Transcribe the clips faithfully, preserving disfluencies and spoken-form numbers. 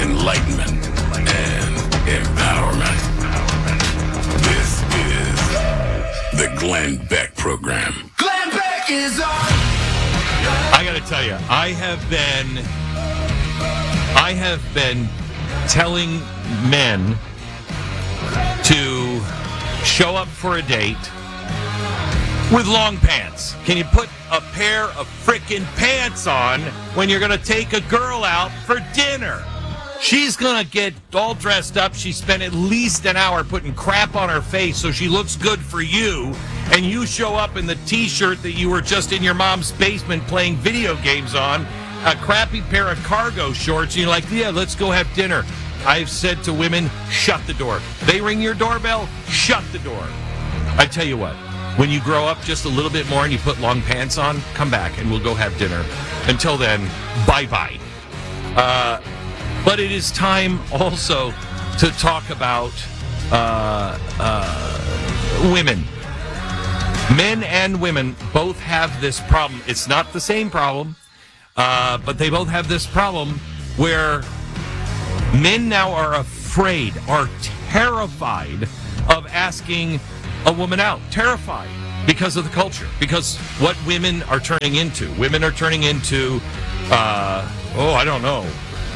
enlightenment, and empowerment. This is the Glenn Beck Program. Glenn Beck is on! I gotta tell you, I have been, I have been telling men to show up for a date with long pants. Can you put a pair of frickin' pants on when you're gonna take a girl out for dinner? She's gonna get all dressed up. She spent at least an hour putting crap on her face so she looks good for you, and you show up in the t-shirt that you were just in your mom's basement playing video games on, a crappy pair of cargo shorts, and you're like, yeah, let's go have dinner. I've said to women, shut the door. They ring your doorbell, shut the door. I tell you what, when you grow up just a little bit more and you put long pants on, come back and we'll go have dinner. Until then, bye-bye. Uh, but it is time also to talk about uh, uh, women. Men and women both have this problem. It's not the same problem, uh, but they both have this problem where men now are afraid, are terrified of asking a woman out. Terrified because of the culture, because what women are turning into. Women are turning into, uh, oh, I don't know.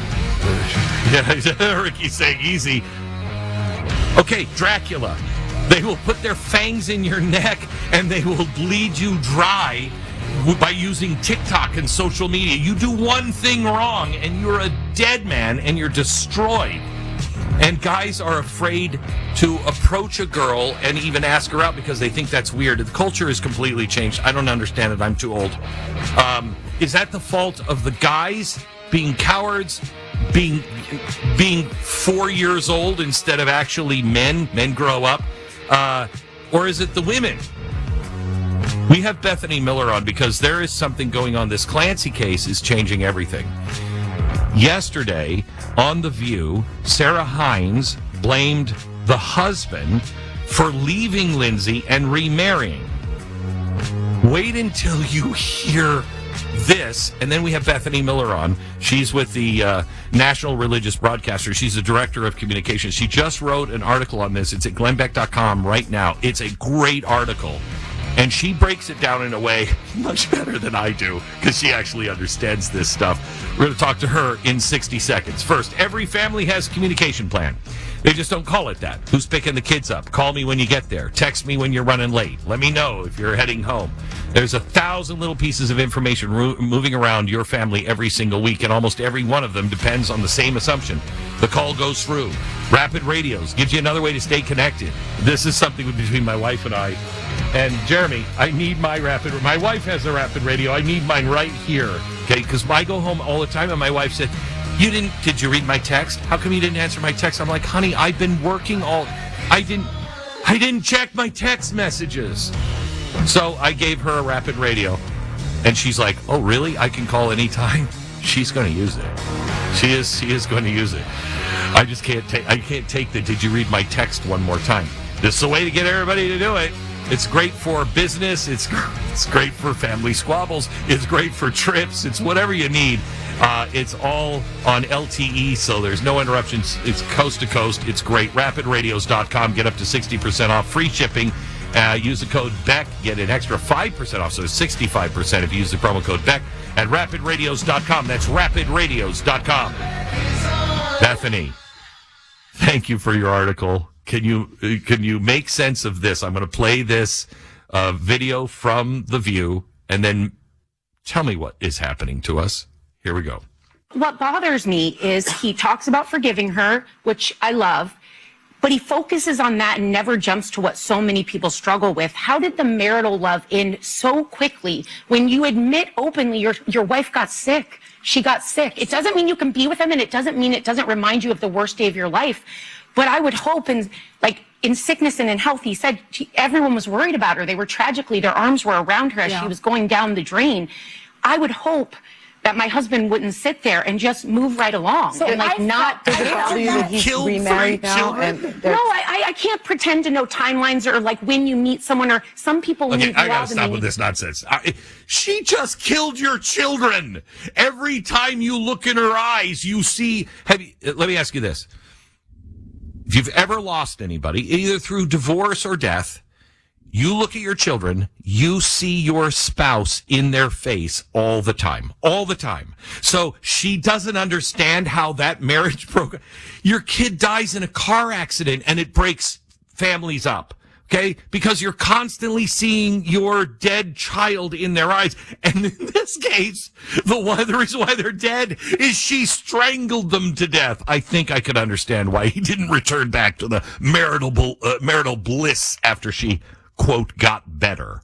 Yeah, Ricky's saying easy. Okay, Dracula. They will put their fangs in your neck and they will bleed you dry by using TikTok and social media. You do one thing wrong and you're a dead man and you're destroyed. And guys are afraid to approach a girl and even ask her out because they think that's weird. The culture has completely changed. I don't understand it. I'm too old. Um, is that the fault of the guys being cowards, being being four years old instead of actually men? Men grow up. Uh, or is it the women? We have Bethany Miller on because there is something going on. This Clancy case is changing everything. Yesterday, on The View, Sarah Hines blamed the husband for leaving Lindsay and remarrying. Wait until you hear this, and then we have Bethany Miller on. She's with the uh, National Religious Broadcaster. She's the director of communications. She just wrote an article on this. It's at glenn beck dot com right now. It's a great article. And she breaks it down in a way much better than I do because she actually understands this stuff. We're going to talk to her in sixty seconds. First, every family has a communication plan. They just don't call it that. Who's picking the kids up? Call me when you get there. Text me when you're running late. Let me know if you're heading home. There's a thousand little pieces of information ro- moving around your family every single week, and almost every one of them depends on the same assumption. The call goes through. Rapid Radios gives you another way to stay connected. This is something between my wife and I. And Jeremy, I need my rapid. My wife has a rapid radio. I need mine right here, okay? Because I go home all the time, and my wife said, "You didn't? Did you read my text? How come you didn't answer my text?" I'm like, "Honey, I've been working all. I didn't. I didn't check my text messages." So I gave her a rapid radio, and she's like, "Oh, really? I can call anytime." She's going to use it. She is. She is going to use it. I just can't take. I can't take the "Did you read my text?" one more time. This is the way to get everybody to do it. It's great for business. It's it's great for family squabbles. It's great for trips. It's whatever you need. Uh, it's all on L T E, so there's no interruptions. It's coast to coast. It's great. rapid radios dot com. Get up to sixty percent off. Free shipping. Uh, use the code BECK. Get an extra five percent off, so it's sixty-five percent if you use the promo code BECK at rapid radios dot com. That's rapid radios dot com. Bethany, thank you for your article. Can you can you make sense of this? I'm going to play this uh, video from The View, and then tell me what is happening to us. Here we go. What bothers me is he talks about forgiving her, which I love, but he focuses on that and never jumps to what so many people struggle with. How did the marital love end so quickly when you admit openly your, your wife got sick? She got sick. It doesn't mean you can be with him, and it doesn't mean it doesn't remind you of the worst day of your life. But I would hope, in, like, in sickness and in health, he said she, everyone was worried about her. They were tragically, their arms were around her as yeah. she was going down the drain. I would hope that my husband wouldn't sit there and just move right along So and like I not. Does it bother you that he's Killed remarried three now? children? And No, there's- I, I can't pretend to know timelines or like when you meet someone or some people Okay, need I love gotta and stop they with need- this nonsense. I, she just killed your children. Every time you look in her eyes, you see. Have you, let me ask you this: if you've ever lost anybody, either through divorce or death, you look at your children, you see your spouse in their face all the time, all the time. So she doesn't understand how that marriage broke. Your kid dies in a car accident and it breaks families up. Okay? Because you're constantly seeing your dead child in their eyes. And in this case, the one, the reason why they're dead is she strangled them to death. I think I could understand why he didn't return back to the marital, bl- uh, marital bliss after she, quote, got better.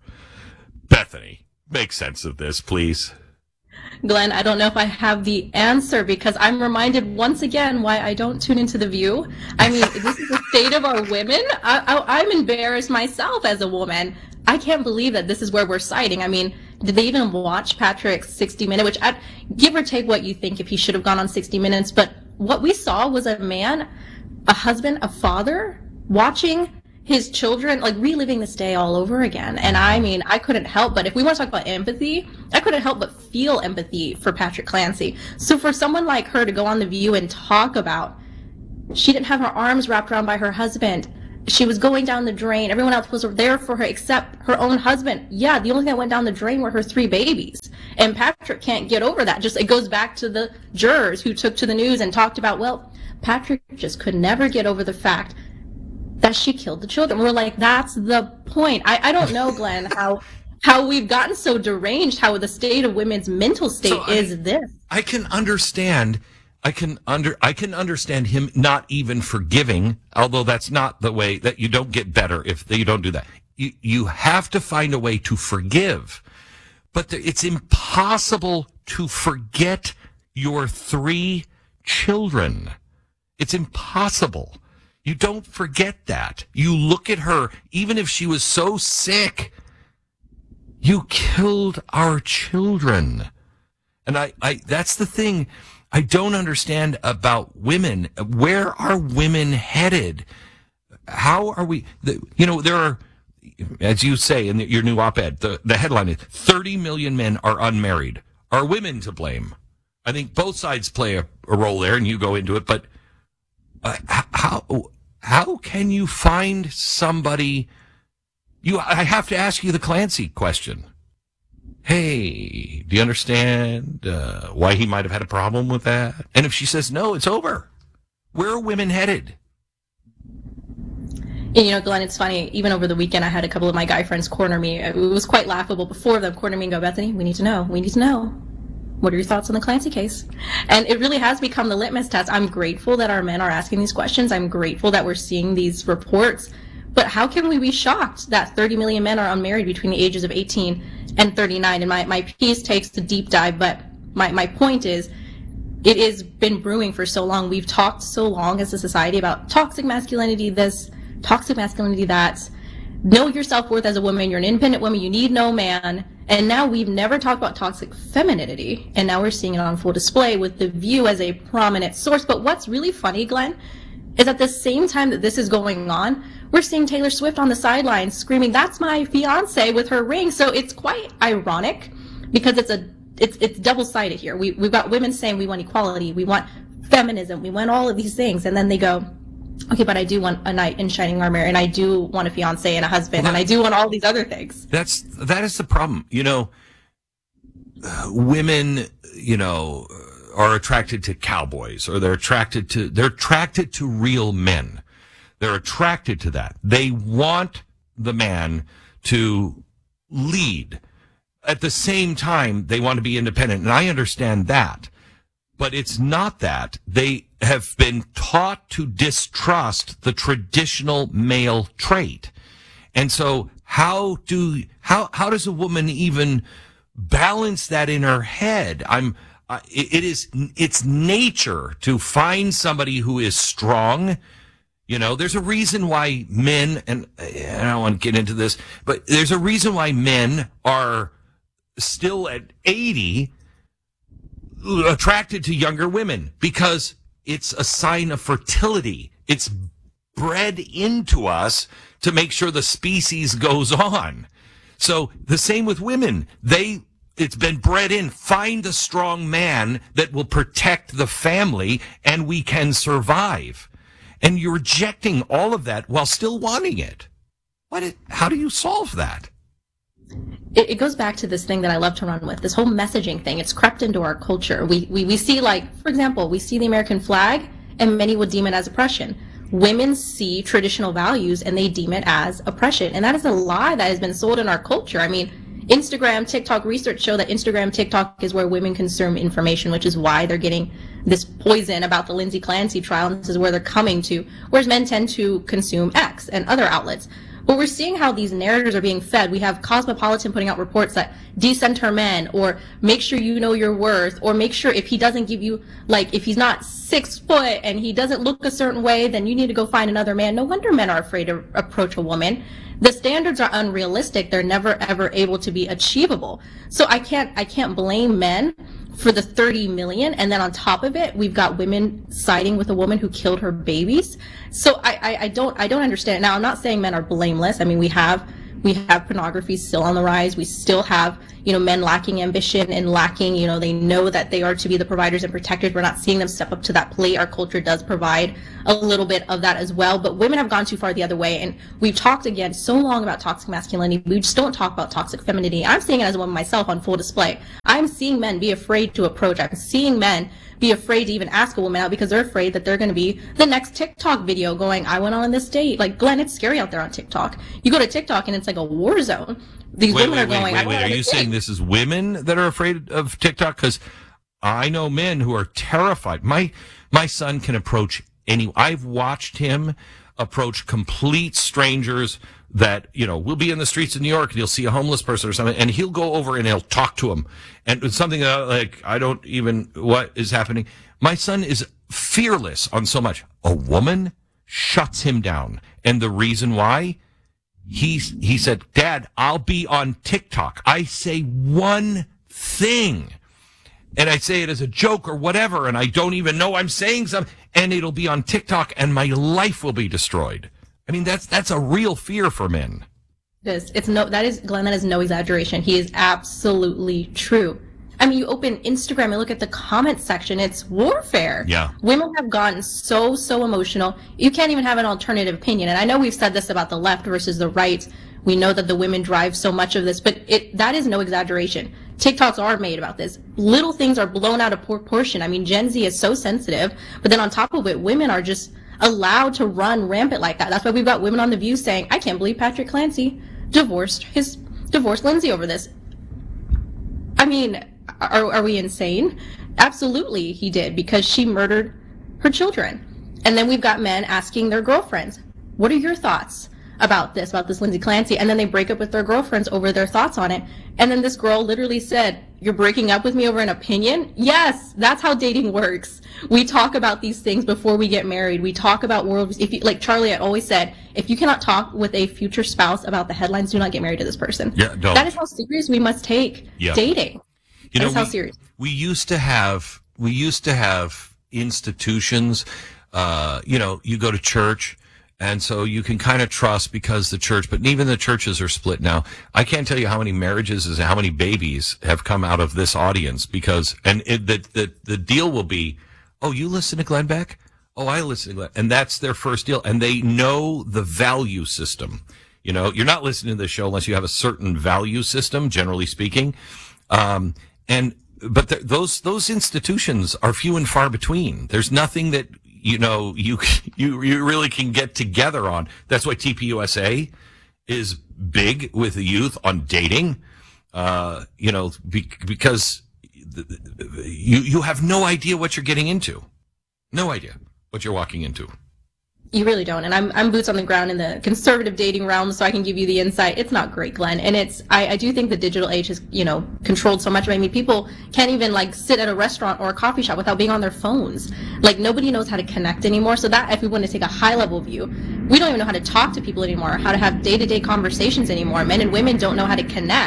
Bethany, make sense of this, please. Glenn, I don't know if I have the answer because I'm reminded once again why I don't tune into The View. I mean, this is the state of our women. I, I, I'm embarrassed myself as a woman. I can't believe that this is where we're siding. I mean, did they even watch Patrick's sixty minute, which I, give or take what you think if he should have gone on sixty minutes, but what we saw was a man, a husband, a father, watching his children, like reliving this day all over again. And I mean, I couldn't help but, if we want to talk about empathy, I couldn't help but feel empathy for Patrick Clancy. So for someone like her to go on The View and talk about, she didn't have her arms wrapped around by her husband. She was going down the drain. Everyone else was there for her except her own husband. Yeah, the only thing that went down the drain were her three babies. And Patrick can't get over that. Just, it goes back to the jurors who took to the news and talked about, well, Patrick just could never get over the fact that she killed the children. We're like, that's the point. I, I don't know, Glenn, how how we've gotten so deranged, how the state of women's mental state So I- is this. I can understand. I can under. I can understand him not even forgiving, although that's not the way that you don't get better if you don't do that. You you have to find a way to forgive, but the, it's impossible to forget your three children. It's impossible. You don't forget that. You look at her, even if she was so sick, you killed our children. And I, I, that's the thing I don't understand about women. Where are women headed? How are we, the, you know, there are, as you say in your new op-ed, the, the headline is thirty million men are unmarried. Are women to blame? I think both sides play a, a role there, and you go into it, but uh, how, how can you find somebody, you, I have to ask you the Clancy question. Hey, do you understand uh, why he might have had a problem with that? And if she says no, it's over. Where are women headed? And, you know, Glenn, it's funny, even over the weekend, I had a couple of my guy friends corner me. It was quite laughable. Before of them corner me and go, Bethany, we need to know. We need to know. What are your thoughts on the Clancy case? And it really has become the litmus test. I'm grateful that our men are asking these questions. I'm grateful that we're seeing these reports. But how can we be shocked that thirty million men are unmarried between the ages of eighteen and thirty-nine? And my, my piece takes the deep dive, but my, my point is, it has been brewing for so long. We've talked so long as a society about toxic masculinity this, toxic masculinity that. Know your self-worth as a woman. You're an independent woman. You need no man. And now we've never talked about toxic femininity. And now we're seeing it on full display with The View as a prominent source. But what's really funny, Glenn, is at the same time that this is going on, we're seeing Taylor Swift on the sidelines screaming, that's my fiance with her ring. So it's quite ironic because it's a it's it's double-sided here. We, we've got women saying we want equality, we want feminism, we want all of these things. And then they go, okay, but I do want a knight in shining armor, and I do want a fiance and a husband, well, that, and I do want all these other things. That's that is the problem. You know, uh, women, you know, are attracted to cowboys, or they're attracted to they're attracted to real men. They're attracted to that. They want the man to lead. At the same time, they want to be independent, and I understand that. But it's not that. They have been taught to distrust the traditional male trait. And so how do how how does a woman even balance that in her head? I'm uh, it, it is it's nature to find somebody who is strong. You know, there's a reason why men, and I don't want to get into this, but there's a reason why men are still at eighty attracted to younger women because it's a sign of fertility. It's bred into us to make sure the species goes on. So the same with women. They, it's been bred in. Find a strong man that will protect the family and we can survive. And you're rejecting all of that while still wanting it. What? It, how do you solve that? It, it goes back to this thing that I love to run with, this whole messaging thing. It's crept into our culture. We, we, we see, like, for example, we see the American flag and many would deem it as oppression. Women see traditional values and they deem it as oppression. And that is a lie that has been sold in our culture. I mean, Instagram, TikTok research show that Instagram, TikTok is where women consume information, which is why they're getting this poison about the Lindsay Clancy trial. And this is where they're coming to, whereas men tend to consume X and other outlets. But we're seeing how these narratives are being fed. We have Cosmopolitan putting out reports that decenter men, or make sure you know your worth, or make sure if he doesn't give you, like, if he's not six foot and he doesn't look a certain way, then you need to go find another man. No wonder men are afraid to approach a woman. The standards are unrealistic. They're never ever able to be achievable. So I can't, I can't blame men for the thirty million, and then on top of it, we've got women siding with a woman who killed her babies. So I, I, I don't, I don't understand. Now, I'm not saying men are blameless. I mean, we have, we have pornography still on the rise. We still have, you know, men lacking ambition and lacking, you know, they know that they are to be the providers and protectors. We're not seeing them step up to that plate. Our culture does provide a little bit of that as well, but women have gone too far the other way. And we've talked again so long about toxic masculinity. We just don't talk about toxic femininity. I'm seeing it as a woman myself on full display. I'm seeing men be afraid to approach. I'm seeing men be afraid to even ask a woman out because they're afraid that they're going to be the next TikTok video going, I went on this date. Like, Glenn, it's scary out there on TikTok. You go to TikTok and it's like a war zone. These wait, women wait, are going, wait, wait, wait. Are you saying this is women that are afraid of TikTok? Because I know men who are terrified. My my son can approach any. I've watched him approach complete strangers that, you know, we'll be in the streets of New York and he'll see a homeless person or something, and he'll go over and he'll talk to him. And it's something that, like, I don't even, what is happening? My son is fearless on so much. A woman shuts him down. And the reason why? He, he said, Dad, I'll be on TikTok. I say one thing, and I say it as a joke or whatever, and I don't even know I'm saying something, and it'll be on TikTok, and my life will be destroyed. I mean, that's that's a real fear for men. It is. It's no, that is, Glenn, that is no exaggeration. He is absolutely true. I mean, you open Instagram and look at the comment section, it's warfare. Yeah. Women have gotten so, so emotional. You can't even have an alternative opinion. And I know we've said this about the left versus the right. We know that the women drive so much of this, but it that is no exaggeration. TikToks are made about this. Little things are blown out of proportion. I mean, Gen Z is so sensitive, but then on top of it, women are just allowed to run rampant like that. That's why we've got women on The View saying, I can't believe Patrick Clancy divorced his divorced Lindsay over this. I mean, are, are we insane? Absolutely he did, because she murdered her children. And then we've got men asking their girlfriends, what are your thoughts about this, about this Lindsay Clancy? And then they break up with their girlfriends over their thoughts on it. And then this girl literally said, you're breaking up with me over an opinion? Yes, that's how dating works. We talk about these things before we get married. We talk about world, if you, like Charlie had always said, if you cannot talk with a future spouse about the headlines, do not get married to this person. Yeah, don't. That is how serious we must take yeah. dating. You that know, is how we, serious. We used to have, we used to have institutions, uh, you know, you go to church, and so you can kind of trust because the church, but even the churches are split now. I can't tell you how many marriages and how many babies have come out of this audience because, and it, the, the, the deal will be, oh, you listen to Glenn Beck? Oh, I listen to Glenn. And that's their first deal. And they know the value system. You know, you're not listening to the show unless you have a certain value system, generally speaking. Um, and, but th- those, those institutions are few and far between. There's nothing that, you know, you, you, you really can get together on. That's why T P U S A is big with the youth on dating. Uh, you know, be, because you, you have no idea what you're getting into. No idea what you're walking into. You really don't. And I'm I'm boots on the ground in the conservative dating realm, so I can give you the insight. It's not great, Glenn. And it's I, I do think the digital age has, you know, controlled so much. I mean, people can't even like sit at a restaurant or a coffee shop without being on their phones. Like nobody knows how to connect anymore. So that, if we want to take a high level view, we don't even know how to talk to people anymore, how to have day to day conversations anymore. Men and women don't know how to connect.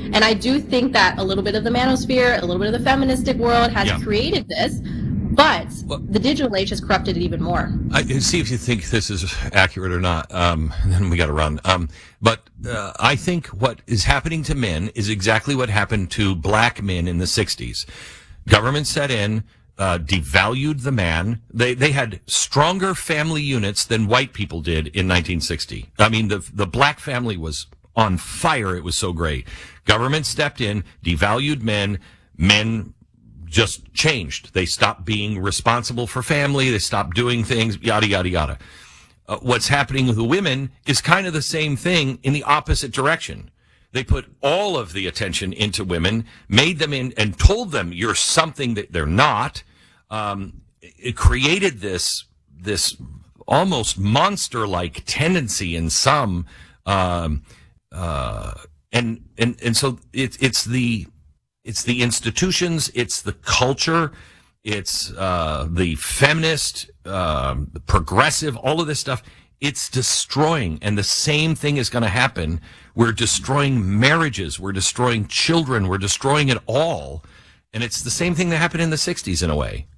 And I do think that a little bit of the manosphere, a little bit of the feministic world has Yeah. created this, but Well- the digital age has corrupted it even more. I, see if you think this is accurate or not. Um, and then we got to run. Um, but uh, I think what is happening to men is exactly what happened to black men in the sixties. Government set in, uh, devalued the man. They they had stronger family units than white people did in nineteen sixty. I mean, the the black family was on fire. It was so great. Government stepped in, devalued men. Men just changed. They stopped being responsible for family. They stopped doing things, yada, yada, yada. Uh, what's happening with the women is kind of the same thing in the opposite direction. They put all of the attention into women, made them in, and told them you're something that they're not. Um, it created this, this almost monster-like tendency in some, um, uh, and, and, and so it's, it's the, It's the institutions, it's the culture, it's uh, the feminist, uh, progressive, all of this stuff. It's destroying. And the same thing is going to happen. We're destroying marriages. We're destroying children. We're destroying it all. And it's the same thing that happened in the sixties in a way.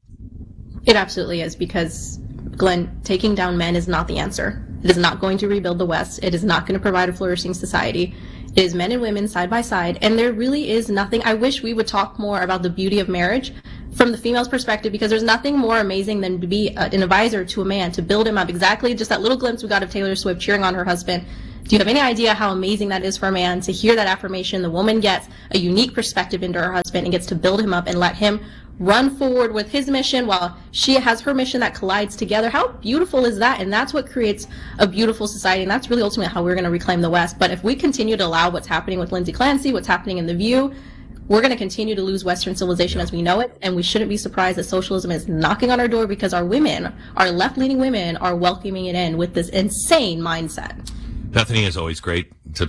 It absolutely is, because, Glenn, taking down men is not the answer. It is not going to rebuild the West. It is not going to provide a flourishing society. It is men and women side by side, and there really is nothing. I wish we would talk more about the beauty of marriage from the female's perspective, because there's nothing more amazing than to be a, an advisor to a man, to build him up. Exactly just that little glimpse we got of Taylor Swift cheering on her husband. Do you have any idea how amazing that is for a man to hear that affirmation? The woman gets a unique perspective into her husband and gets to build him up and let him run forward with his mission while she has her mission that collides together. How beautiful is that? And that's what creates a beautiful society, and that's really ultimately how we're going to reclaim the West. But if we continue to allow what's happening with Lindsay Clancy, what's happening in The View, we're going to continue to lose Western civilization as we know it, and we shouldn't be surprised that socialism is knocking on our door, because our women, our left-leaning women, are welcoming it in with this insane mindset. Bethany, is always great to